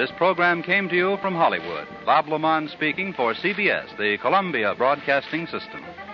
This program came to you from Hollywood. Bob Lamont speaking for CBS, the Columbia Broadcasting System.